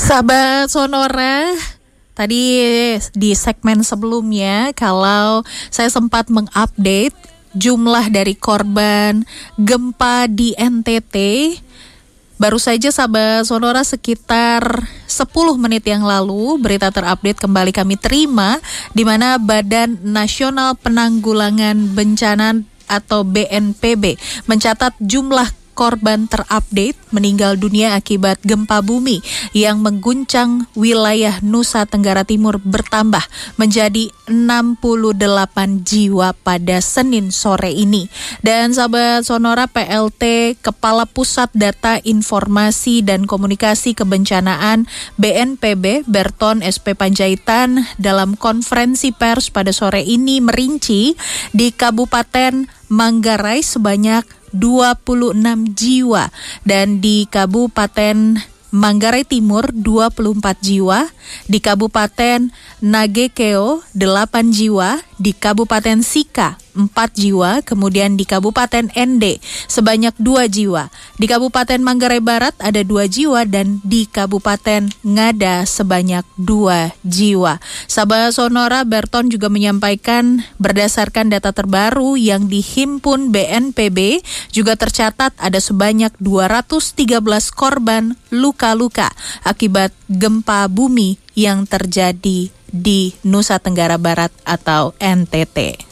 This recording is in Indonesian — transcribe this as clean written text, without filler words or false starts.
Sahabat Sonora, tadi di segmen sebelumnya kalau saya sempat mengupdate jumlah dari korban gempa di NTT, baru saja sahabat Sonora sekitar 10 menit yang lalu berita terupdate kembali kami terima di mana Badan Nasional Penanggulangan Bencana atau BNPB mencatat jumlah korban terupdate meninggal dunia akibat gempa bumi yang mengguncang wilayah Nusa Tenggara Timur bertambah menjadi 68 jiwa pada Senin sore ini. Dan sahabat Sonora, PLT Kepala Pusat Data Informasi dan Komunikasi Kebencanaan BNPB Berton SP Panjaitan dalam konferensi pers pada sore ini merinci di Kabupaten Manggarai sebanyak 26 jiwa dan di Kabupaten Manggarai Timur 24 jiwa, di Kabupaten Nagekeo 8 jiwa, di Kabupaten Sika 4 jiwa, kemudian di Kabupaten Ende sebanyak 2 jiwa, di Kabupaten Manggarai Barat ada 2 jiwa dan di Kabupaten Ngada sebanyak 2 jiwa. Sahabat Sonora, Berton juga menyampaikan berdasarkan data terbaru yang dihimpun BNPB juga tercatat ada sebanyak 213 korban luka-luka akibat gempa bumi yang terjadi di Nusa Tenggara Barat atau NTT.